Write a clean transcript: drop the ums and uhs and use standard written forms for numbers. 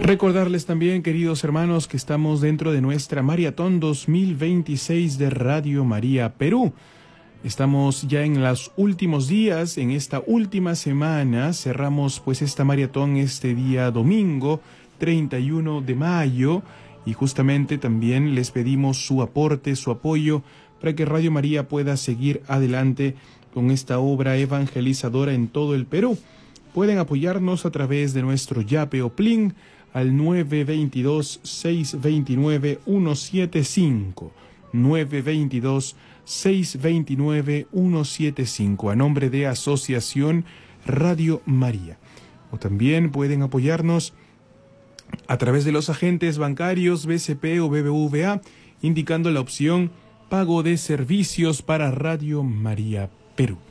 Recordarles también, queridos hermanos, que estamos dentro de nuestra Maratón 2026 de Radio María Perú. Estamos ya en los últimos días, en esta última semana. Cerramos pues esta maratón este día domingo, 31 de mayo. Y justamente también les pedimos su aporte, su apoyo, para que Radio María pueda seguir adelante con esta obra evangelizadora en todo el Perú. Pueden apoyarnos a través de nuestro Yape o Plin al 922-629-175. 922-629-175 a nombre de Asociación Radio María. O también pueden apoyarnos a través de los agentes bancarios BCP o BBVA, indicando la opción Pago de Servicios para Radio María Perú.